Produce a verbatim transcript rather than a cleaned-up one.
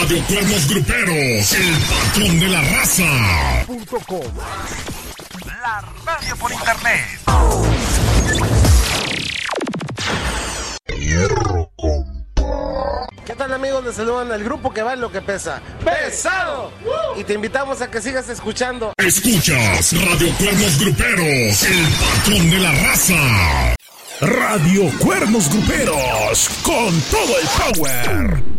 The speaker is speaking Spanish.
Radio Cuernos Gruperos, el patrón de la raza. Punto com. La radio por internet. Hierro, compa. ¿Qué tal, amigos? Les saludan el grupo que va en lo que pesa. ¡Pesado! Y te invitamos a que sigas escuchando. Escuchas Radio Cuernos Gruperos, el patrón de la raza. Radio Cuernos Gruperos, con todo el power.